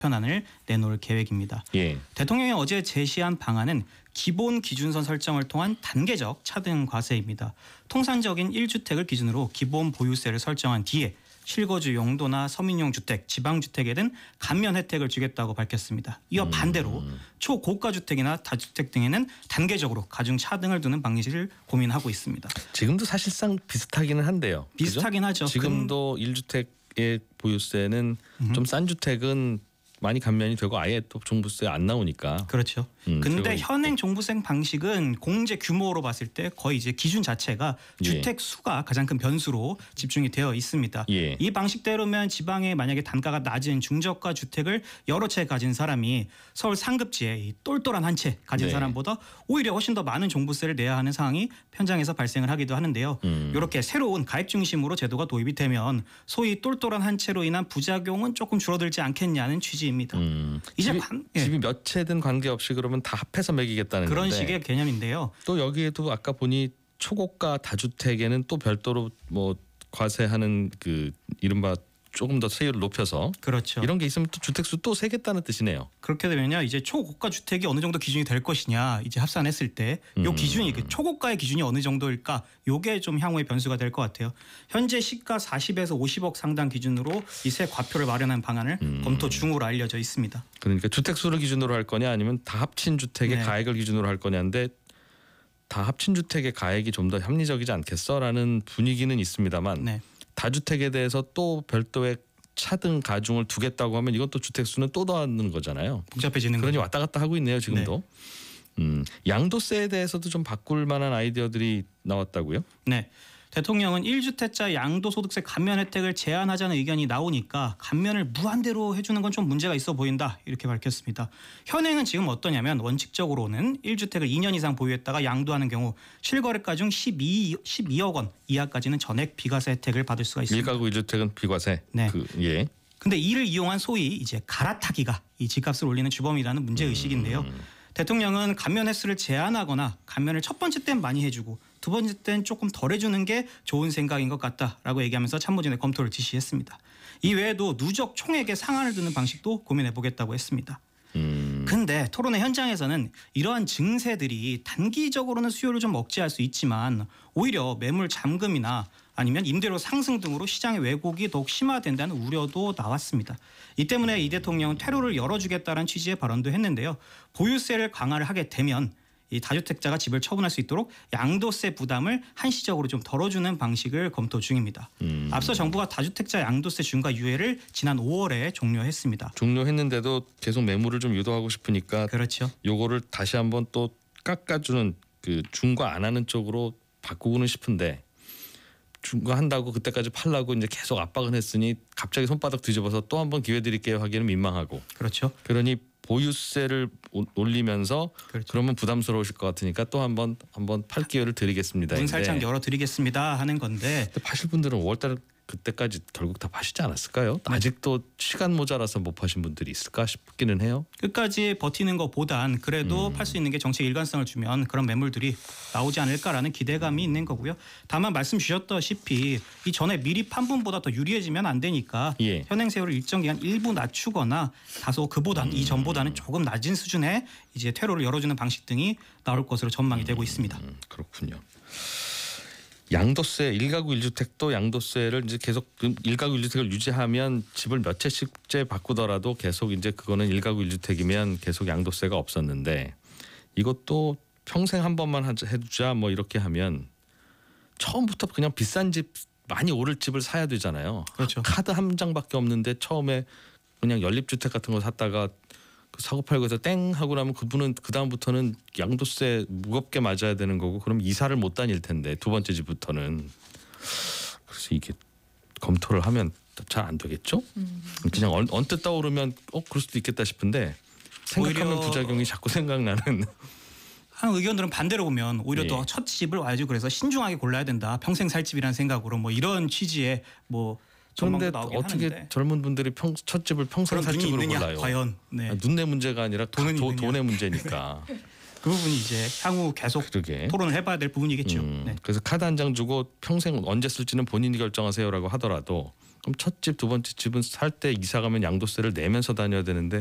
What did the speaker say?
편안을 내놓을 계획입니다. 예. 대통령이 어제 제시한 방안은 기본 기준선 설정을 통한 단계적 차등 과세입니다. 통상적인 1주택을 기준으로 기본 보유세를 설정한 뒤에 실거주 용도나 서민용 주택, 지방주택에 대한 감면 혜택을 주겠다고 밝혔습니다. 이와 반대로 초고가 주택이나 다주택 등에는 단계적으로 가중 차등을 두는 방식을 고민하고 있습니다. 지금도 사실상 비슷하기는 한데요. 비슷하긴 그죠? 하죠. 지금도 1주택의 보유세는 좀 싼 주택은 많이 감면이 되고 아예 또 종부세 안 나오니까. 그렇죠. 근데 그리고 현행 종부세 방식은 공제 규모로 봤을 때 거의 이제 기준 자체가 주택 수가 가장 큰 변수로 집중이 되어 있습니다. 예. 이 방식대로면 지방에 만약에 단가가 낮은 중저가 주택을 여러 채 가진 사람이 서울 상급지에 이 똘똘한 한 채 가진 네. 사람보다 오히려 훨씬 더 많은 종부세를 내야 하는 상황이 현장에서 발생을 하기도 하는데요. 이렇게 새로운 가입 중심으로 제도가 도입이 되면 소위 똘똘한 한 채로 인한 부작용은 조금 줄어들지 않겠냐는 취지입니다. 이제 집이 몇 채든 관계없이 그러면 다 합해서 매기겠다는 그런 건데 식의 개념인데요. 또 여기에도 아까 보니 초고가 다주택에는 또 별도로 뭐 과세하는 그 이른바 조금 더 세율을 높여서 그렇죠. 이런 게 있으면 또 주택수 또 세겠다는 뜻이네요. 그렇게 되면요, 이제 초고가 주택이 어느 정도 기준이 될 것이냐, 이제 합산했을 때 요 기준이 그 초고가의 기준이 어느 정도일까, 요게 좀 향후의 변수가 될 것 같아요. 현재 시가 40에서 50억 상당 기준으로 이 세 과표를 마련한 방안을 검토 중으로 알려져 있습니다. 그러니까 주택수를 기준으로 할 거냐 아니면 다 합친 주택의 네. 가액을 기준으로 할 거냐인데 다 합친 주택의 가액이 좀 더 합리적이지 않겠어라는 분위기는 있습니다만 네. 다주택에 대해서 또 별도의 차등 가중을 두겠다고 하면 이건 또 주택수는 또 더하는 거잖아요. 복잡해지는 그러니 거죠. 왔다 갔다 하고 있네요 지금도. 양도세에 대해서도 좀 바꿀 만한 아이디어들이 나왔다고요? 네. 대통령은 1주택자 양도소득세 감면 혜택을 제한하자는 의견이 나오니까 감면을 무한대로 해주는 건 좀 문제가 있어 보인다, 이렇게 밝혔습니다. 현행은 지금 어떠냐면 원칙적으로는 1주택을 2년 이상 보유했다가 양도하는 경우 실거래가 중 12억 원 이하까지는 전액 비과세 혜택을 받을 수가 있습니다. 1가구 1주택은 비과세. 네. 예. 근데 이를 이용한 소위 이제 갈아타기가 이 집값을 올리는 주범이라는 문제 의식인데요. 대통령은 감면 횟수를 제한하거나 감면을 첫 번째 땐 많이 해주고 두 번째 땐 조금 덜 해주는 게 좋은 생각인 것 같다라고 얘기하면서 참모진에 검토를 지시했습니다. 이 외에도 누적 총액에 상한을 두는 방식도 고민해보겠다고 했습니다. 근데 토론회 현장에서는 이러한 증세들이 단기적으로는 수요를 좀 억제할 수 있지만 오히려 매물 잠금이나 아니면 임대료 상승 등으로 시장의 왜곡이 더욱 심화된다는 우려도 나왔습니다. 이 때문에 이 대통령은 퇴로를 열어주겠다는 취지의 발언도 했는데요. 보유세를 강화를 하게 되면 이 다주택자가 집을 처분할 수 있도록 양도세 부담을 한시적으로 좀 덜어주는 방식을 검토 중입니다. 앞서 정부가 다주택자 양도세 중과 유예를 지난 5월에 종료했습니다. 종료했는데도 계속 매물을 좀 유도하고 싶으니까 그렇죠. 요거를 다시 한번 또 깎아주는 그 중과 안 하는 쪽으로 바꾸고는 싶은데 중과 한다고 그때까지 팔라고 이제 계속 압박은 했으니 갑자기 손바닥 뒤집어서 또 한번 기회 드릴게요 하기는 민망하고 그렇죠. 그러니 보유세를 올리면서 그렇죠. 그러면 부담스러우실 것 같으니까 또 한번 팔 기회를 드리겠습니다. 문 살짝 열어드리겠습니다 하는 건데 근데 파실 분들은 5월달 그때까지 결국 다 파시지 않았을까요? 아직도 시간 모자라서 못 파신 분들이 있을까 싶기는 해요. 끝까지 버티는 것보단 그래도 팔 수 있는 게 정책 일관성을 주면 그런 매물들이 나오지 않을까라는 기대감이 있는 거고요. 다만 말씀 주셨다시피 이 전에 미리 판 분보다 더 유리해지면 안 되니까 예. 현행 세율을 일정 기간 일부 낮추거나 다소 그보다 이전보다는 조금 낮은 수준의 이제 퇴로를 열어주는 방식 등이 나올 것으로 전망이 되고 있습니다. 그렇군요. 양도세 1가구 1주택도 양도세를 이제 계속 1가구 1주택을 유지하면 집을 몇 채씩째 바꾸더라도 계속 이제 그거는 1가구 1주택이면 계속 양도세가 없었는데 이것도 평생 한 번만 해두자 뭐 이렇게 하면 처음부터 그냥 비싼 집 많이 오를 집을 사야 되잖아요. 그렇죠. 카드 한 장밖에 없는데 처음에 그냥 연립주택 같은 거 샀다가 사고 팔고 해서 땡 하고 나면 그분은 그 다음부터는 양도세 무겁게 맞아야 되는 거고 그럼 이사를 못 다닐 텐데 두 번째 집부터는 그래서 이게 검토를 하면 잘 안 되겠죠? 그냥 언뜻 떠오르면 그럴 수도 있겠다 싶은데 생각하면 오히려 부작용이 자꾸 생각나는. 한 의견들은 반대로 보면 오히려 예. 더 첫 집을 와야지 그래서 신중하게 골라야 된다. 평생 살 집이라는 생각으로 뭐 이런 취지의 뭐 그런데 전망도 나오긴 어떻게 하는데. 젊은 분들이 첫 집을 평생 그런 살 눈이 집으로 있느냐 골라요? 과연. 네. 눈의 문제가 아니라 돈은 있느냐. 돈의 문제니까. 그 부분이 이제 향후 계속 그러게. 토론을 해봐야 될 부분이겠죠. 네. 그래서 카드 한 장 주고 평생 언제 쓸지는 본인이 결정하세요라고 하더라도 그럼 첫 집, 두 번째 집은 살 때 이사 가면 양도세를 내면서 다녀야 되는데